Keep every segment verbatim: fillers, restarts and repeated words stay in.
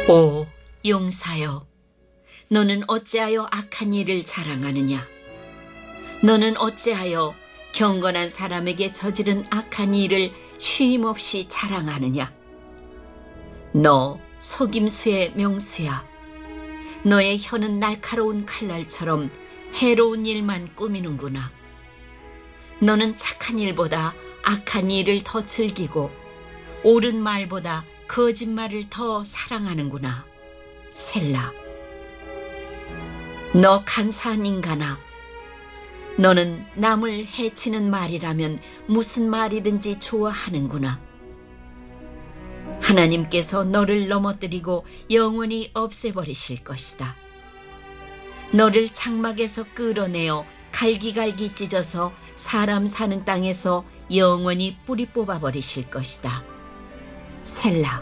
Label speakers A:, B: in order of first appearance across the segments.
A: 오 용사여, 너는 어찌하여 악한 일을 자랑하느냐? 너는 어찌하여 경건한 사람에게 저지른 악한 일을 쉼없이 자랑하느냐? 너 속임수의 명수야. 너의 혀는 날카로운 칼날처럼 해로운 일만 꾸미는구나. 너는 착한 일보다 악한 일을 더 즐기고 옳은 말보다 거짓말을 더 사랑하는구나. 셀라. 너 간사한 인간아, 너는 남을 해치는 말이라면 무슨 말이든지 좋아하는구나. 하나님께서 너를 넘어뜨리고 영원히 없애버리실 것이다. 너를 장막에서 끌어내어 갈기갈기 찢어서 사람 사는 땅에서 영원히 뿌리 뽑아버리실 것이다. 셀라.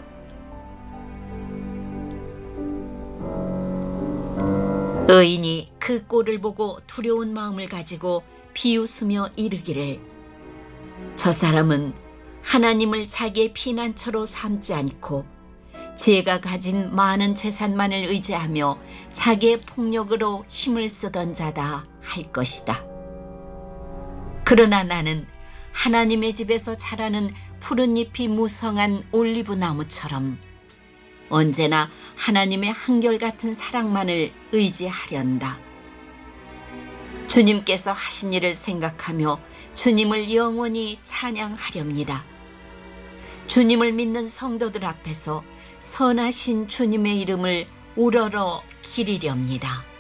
A: 의인이 그 꼴을 보고 두려운 마음을 가지고 비웃으며 이르기를, 저 사람은 하나님을 자기의 피난처로 삼지 않고 지혜가 가진 많은 재산만을 의지하며 자기의 폭력으로 힘을 쓰던 자다 할 것이다. 그러나 나는 하나님의 집에서 자라는 푸른 잎이 무성한 올리브 나무처럼 언제나 하나님의 한결같은 사랑만을 의지하련다. 주님께서 하신 일을 생각하며 주님을 영원히 찬양하렵니다. 주님을 믿는 성도들 앞에서 선하신 주님의 이름을 우러러 기리렵니다.